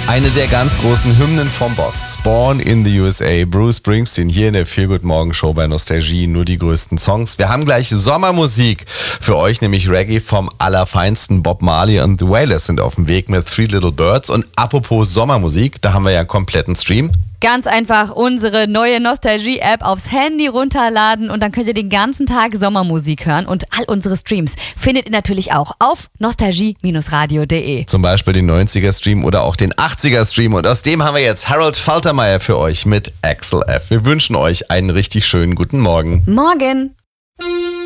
Eine der ganz großen Hymnen vom Boss. Born in the USA. Bruce Springsteen hier in der Feel Good Morgen Show bei Nostalgie. Nur die größten Songs. Wir haben gleich Sommermusik für euch, nämlich Reggae vom allerfeinsten. Bob Marley und The Wailers sind auf dem Weg mit Three Little Birds. Und apropos Sommermusik, da haben wir ja einen kompletten Stream. Ganz einfach unsere neue Nostalgie-App aufs Handy runterladen und dann könnt ihr den ganzen Tag Sommermusik hören. Und all unsere Streams findet ihr natürlich auch auf nostalgie-radio.de. Zum Beispiel den 90er-Stream oder auch den 80er-Stream. Und aus dem haben wir jetzt Harold Faltermeyer für euch mit Axel F. Wir wünschen euch einen richtig schönen guten Morgen. Morgen!